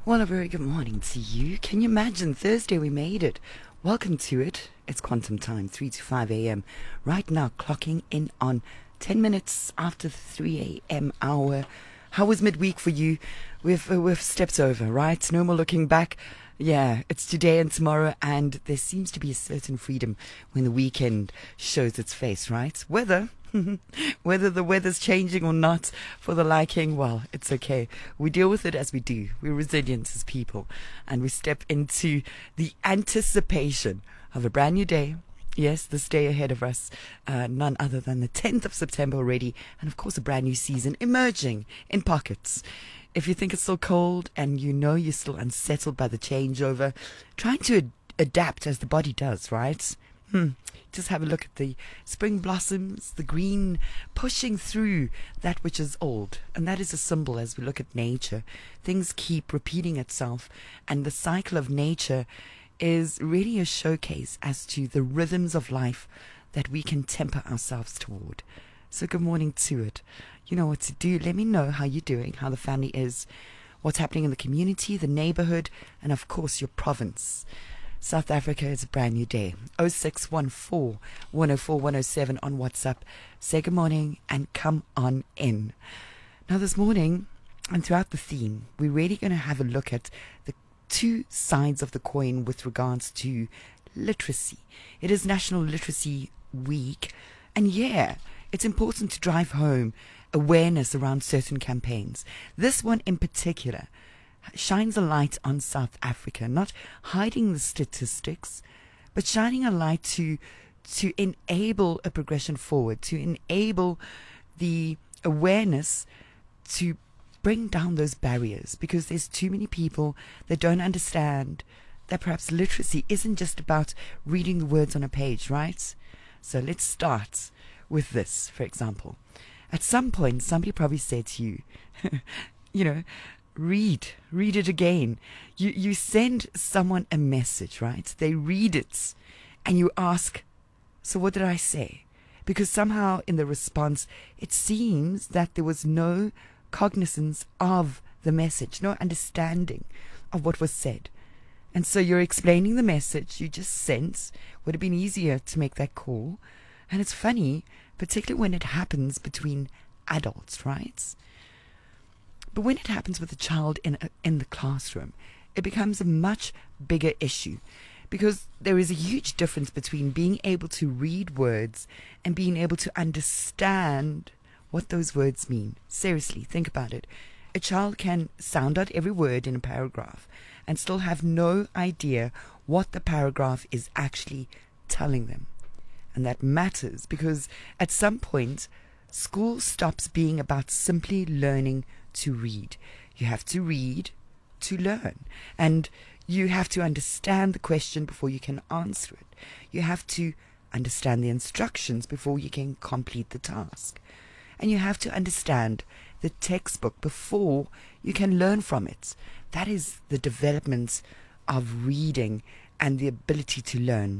Well, a very good morning to you. Can you imagine? Thursday, we made it. Welcome to it. It's quantum time, 3 to 5 a.m. Right now, clocking in on 10 minutes after the 3 a.m. hour. How was midweek for you? We've stepped over, right? No more looking back. Yeah, it's today and tomorrow, and there seems to be a certain freedom when the weekend shows its face, right? Whether the weather's changing or not for the liking, well, it's okay. We deal with it as we do. We're resilient as people, and we step into the anticipation of a brand new day. Yes, this day ahead of us, none other than the 10th of September already, and of course a brand new season emerging in pockets. If you think it's still cold and you know you're still unsettled by the changeover, trying to adapt as the body does, right? Just have a look at the spring blossoms, the green pushing through that which is old. And that is a symbol as we look at nature. Things keep repeating itself, and the cycle of nature is really a showcase as to the rhythms of life that we can temper ourselves toward. So good morning to it. You know what to do. Let me know how you're doing, how the family is, what's happening in the community, the neighborhood, and of course your province. South Africa is a brand new day. 0614 104 107 on WhatsApp. Say good morning and come on in. Now this morning, and throughout the theme, we're really going to have a look at the two sides of the coin with regards to literacy. It is National Literacy Week, and yeah, it's important to drive home awareness around certain campaigns. This one in particular shines a light on South Africa, not hiding the statistics, but shining a light to enable a progression forward, to enable the awareness to bring down those barriers, because there's too many people that don't understand that perhaps literacy isn't just about reading the words on a page, right? So let's start with this, for example. At some point, somebody probably said to you, read it again. You send someone a message, right? They read it, and you ask, so what did I say? Because somehow in the response, it seems that there was no cognizance of the message, no understanding of what was said. And so you're explaining the message you just sent. Would have been easier to make that call. And it's funny, particularly when it happens between adults, right? But when it happens with a child in the classroom, it becomes a much bigger issue, because there is a huge difference between being able to read words and being able to understand what those words mean. Seriously, think about it. A child can sound out every word in a paragraph and still have no idea what the paragraph is actually telling them. And that matters, because at some point, school stops being about simply learning to read. You have to read to learn. And you have to understand the question before you can answer it. You have to understand the instructions before you can complete the task. And you have to understand the textbook before you can learn from it. That is the development of reading and the ability to learn.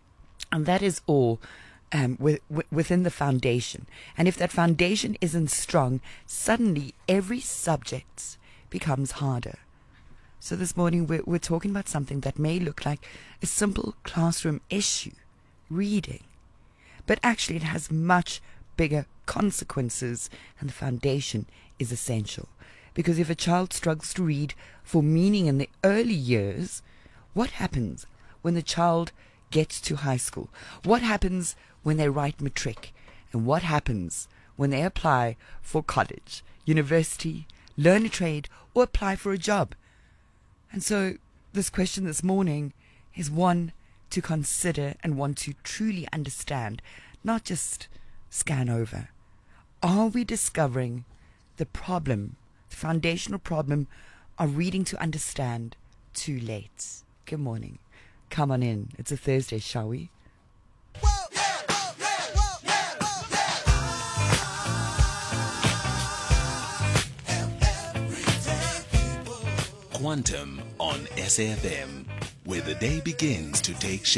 And that is all within the foundation. And if that foundation isn't strong, suddenly every subject becomes harder. So this morning we're talking about something that may look like a simple classroom issue, reading. But actually it has much bigger consequences, and the foundation is essential. Because if a child struggles to read for meaning in the early years, what happens when the child gets to high school? What happens when they write matric? And what happens when they apply for college, university, learn a trade, or apply for a job? And so this question this morning is one to consider and one to truly understand, not just scan over. Are we discovering the problem, the foundational problem of reading to understand too late? Good morning. Come on in. It's a Thursday, shall we? Quantum on SAFM, where the day begins to take shape.